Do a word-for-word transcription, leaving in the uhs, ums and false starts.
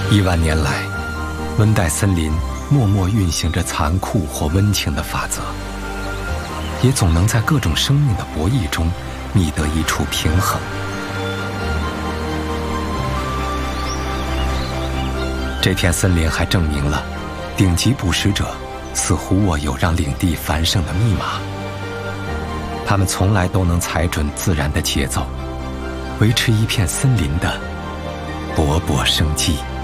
亿万年来，温带森林默默运行着残酷或温情的法则，也总能在各种生命的博弈中觅得一处平衡。这片森林还证明了，顶级捕食者似乎握有让领地繁盛的密码。他们从来都能踩准自然的节奏，维持一片森林的勃勃生机。